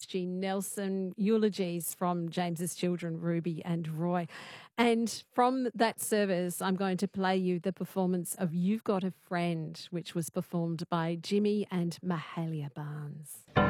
G. Nelson, eulogies from James's children, Ruby and Roy. And from that service, I'm going to play you the performance of You've Got a Friend, which was performed by Jimmy and Mahalia Barnes.